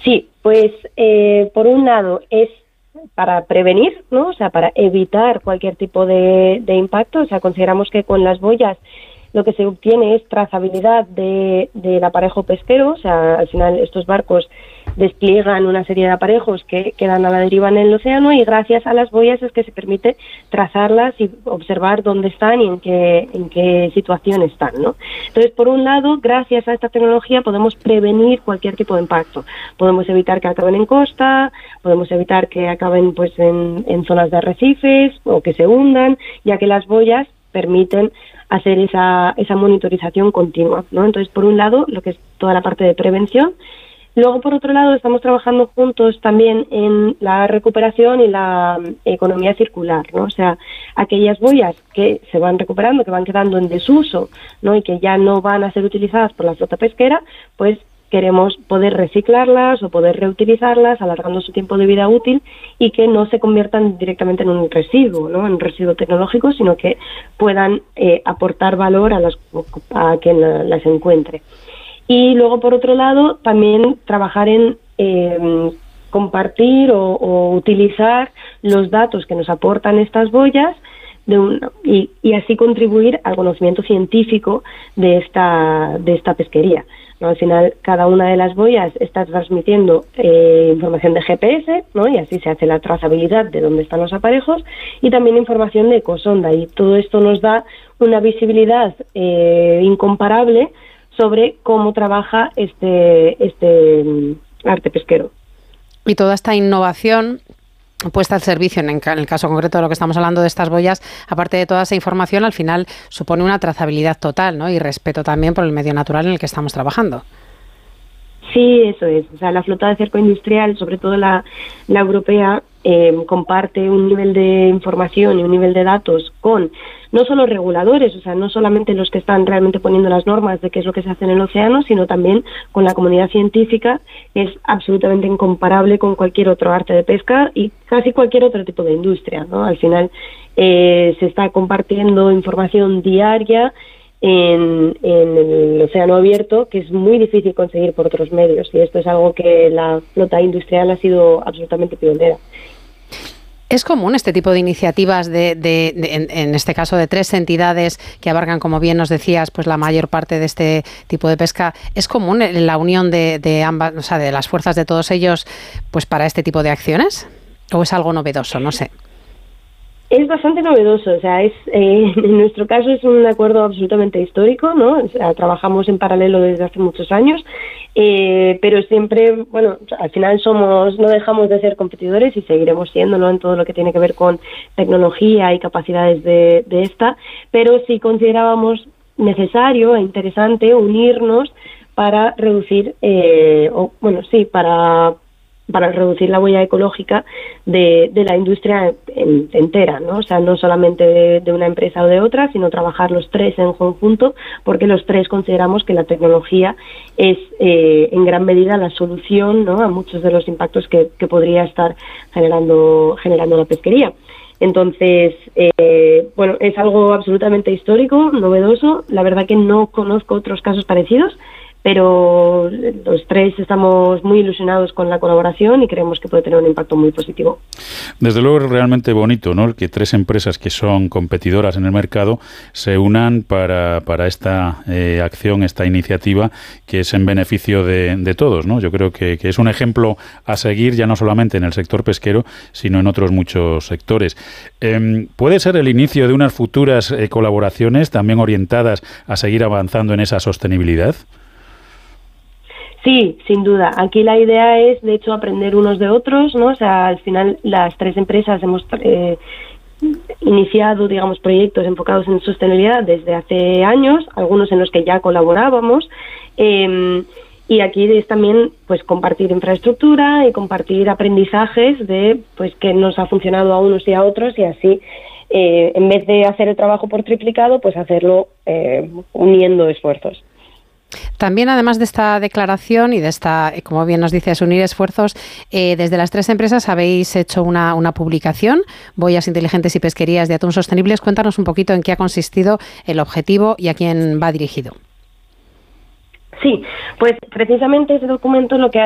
Sí, pues por un lado es para prevenir, ¿no? O sea, para evitar cualquier tipo de impacto. O sea, consideramos que con las boyas lo que se obtiene es trazabilidad del aparejo pesquero. O sea, al final estos barcos despliegan una serie de aparejos que quedan a la deriva en el océano, y gracias a las boyas es que se permite trazarlas y observar dónde están y en qué situación están, ¿no? Entonces, por un lado, gracias a esta tecnología podemos prevenir cualquier tipo de impacto. Podemos evitar que acaben en costa, podemos evitar que acaben pues en zonas de arrecifes o que se hundan, ya que las boyas permiten hacer esa monitorización continua, ¿no? Entonces, por un lado, lo que es toda la parte de prevención. Luego, por otro lado, estamos trabajando juntos también en la recuperación y la economía circular, ¿no? O sea, aquellas boyas que se van recuperando, que van quedando en desuso, ¿no? Y que ya no van a ser utilizadas por la flota pesquera, pues queremos poder reciclarlas o poder reutilizarlas, alargando su tiempo de vida útil, y que no se conviertan directamente en un residuo, ¿no? En un residuo tecnológico, sino que puedan aportar valor a quien las encuentre. Y luego, por otro lado, también trabajar en compartir o utilizar los datos que nos aportan estas boyas y así contribuir al conocimiento científico de esta pesquería, ¿no? Al final, cada una de las boyas está transmitiendo información de GPS, ¿no? Y así se hace la trazabilidad de dónde están los aparejos, y también información de ecosonda, y todo esto nos da una visibilidad incomparable sobre cómo trabaja este arte pesquero. Y toda esta innovación puesta al servicio, en el caso concreto de lo que estamos hablando de estas boyas, aparte de toda esa información, al final supone una trazabilidad total, ¿no? Y respeto también por el medio natural en el que estamos trabajando. Sí, eso es. O sea, la flota de cerco industrial, sobre todo la europea, comparte un nivel de información y un nivel de datos con no solo reguladores, o sea, no solamente los que están realmente poniendo las normas de qué es lo que se hace en el océano, sino también con la comunidad científica. Es absolutamente incomparable con cualquier otro arte de pesca y casi cualquier otro tipo de industria, ¿no? Al final se está compartiendo información diaria en el océano abierto, que es muy difícil conseguir por otros medios, y esto es algo que la flota industrial ha sido absolutamente pionera. ¿Es común este tipo de iniciativas en este caso de 3 entidades que abarcan, como bien nos decías, pues la mayor parte de este tipo de pesca? ¿Es común la unión de ambas, o sea, de las fuerzas de todos ellos, pues para este tipo de acciones? ¿O es algo novedoso? No sé. Es bastante novedoso, o sea, en nuestro caso es un acuerdo absolutamente histórico, ¿no? O sea, trabajamos en paralelo desde hace muchos años, pero siempre, bueno, al final no dejamos de ser competidores y seguiremos siéndolo en todo lo que tiene que ver con tecnología y capacidades de esta, pero sí considerábamos necesario e interesante unirnos para reducir, para reducir la huella ecológica de la industria entera, ¿no? O sea, no solamente de una empresa o de otra, sino trabajar los tres en conjunto, porque los tres consideramos que la tecnología es en gran medida la solución, ¿no?, a muchos de los impactos que podría estar generando la pesquería. Entonces, es algo absolutamente histórico, novedoso. La verdad que no conozco otros casos parecidos, pero los tres estamos muy ilusionados con la colaboración y creemos que puede tener un impacto muy positivo. Desde luego es realmente bonito, ¿no?, el que 3 empresas que son competidoras en el mercado se unan para esta acción, esta iniciativa que es en beneficio de todos, ¿no? Yo creo que es un ejemplo a seguir, ya no solamente en el sector pesquero, sino en otros muchos sectores. ¿Puede ser el inicio de unas futuras colaboraciones también orientadas a seguir avanzando en esa sostenibilidad? Sí, sin duda. Aquí la idea es, de hecho, aprender unos de otros, ¿no? O sea, al final las 3 empresas hemos iniciado, digamos, proyectos enfocados en sostenibilidad desde hace años, algunos en los que ya colaborábamos, y aquí es también, pues, compartir infraestructura y compartir aprendizajes de, pues, qué nos ha funcionado a unos y a otros, y así, en vez de hacer el trabajo por triplicado, pues hacerlo uniendo esfuerzos. También, además de esta declaración y de esta, como bien nos dices, unir esfuerzos, desde las 3 empresas habéis hecho una publicación, Boyas Inteligentes y Pesquerías de Atún Sostenibles. Cuéntanos un poquito en qué ha consistido el objetivo y a quién va dirigido. Sí, pues precisamente ese documento lo que